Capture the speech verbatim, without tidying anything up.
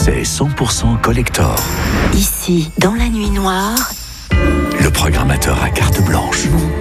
c'est cent pour cent collector. Ici, dans la nuit noire, Le programmateur à carte blanche.